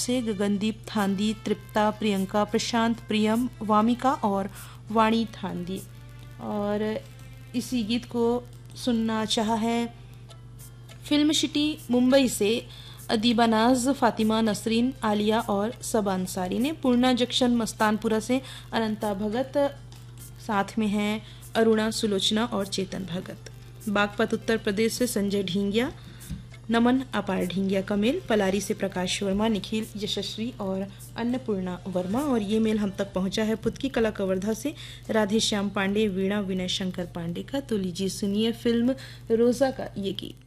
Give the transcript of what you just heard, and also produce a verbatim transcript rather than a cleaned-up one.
से गगनदीप थांदी, तृप्ता, प्रियंका, प्रशांत, प्रियम, वामिका और वाणी थांदी। और इसी गीत को सुनना चाहा है फिल्म सिटी मुंबई से अदीबा नाज, फातिमा नसरीन, आलिया और सबा अंसारी ने। पूर्णा जंक्शन मस्तानपुरा से अनंता भगत, साथ में हैं अरुणा सुलोचना और चेतन भगत। बागपत उत्तर प्रदेश से संजय ढींगिया, नमन अपार ढींगिया का मेल। पलारी से प्रकाश वर्मा, निखिल, यशस्वी और अन्नपूर्णा वर्मा। और ये मेल हम तक पहुंचा है पुतकी कला कवर्धा से राधे श्याम पांडे, वीणा, विनय शंकर पांडे का। तो लीजिए सुनिए फिल्म रोजा का ये गीत।